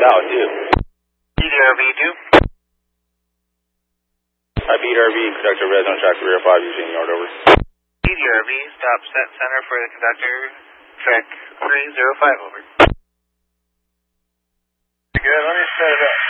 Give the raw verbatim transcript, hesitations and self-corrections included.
south, too. D D R V two. I B D R V, conductor res on track rear five using yard over. D D R V, stop set center for the conductor, track three zero five over. Good, let me set it up.